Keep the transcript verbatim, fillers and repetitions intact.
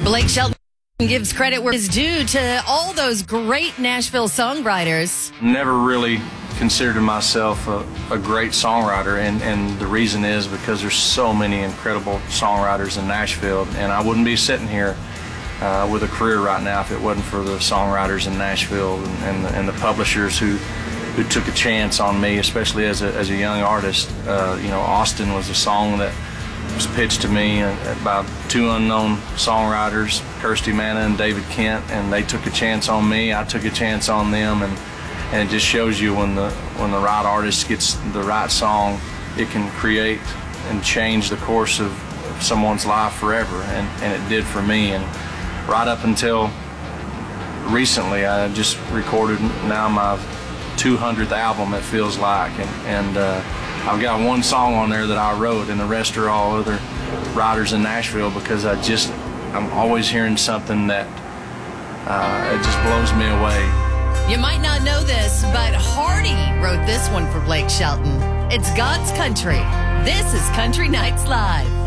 Blake Shelton gives credit where it's due to all those great Nashville songwriters. Never really considered myself a, a great songwriter, and, and the reason is because there's so many incredible songwriters in Nashville, and I wouldn't be sitting here uh, with a career right now if it wasn't for the songwriters in Nashville and, and, the, and the publishers who who took a chance on me, especially as a, as a young artist. Uh, you know, Austin was a song that was pitched to me by two unknown songwriters, Kirsty Manna and David Kent, and they took a chance on me. I took a chance on them, and and it just shows you when the when the right artist gets the right song, it can create and change the course of, of someone's life forever, and, and it did for me. And right up until recently, I just recorded now my two hundredth album, it feels like, and, and uh, I've got one song on there that I wrote, and the rest are all other writers in Nashville, because I just, I'm always hearing something that uh, it just blows me away. You might not know this, but Hardy wrote this one for Blake Shelton. It's God's Country. This is Country Nights Live.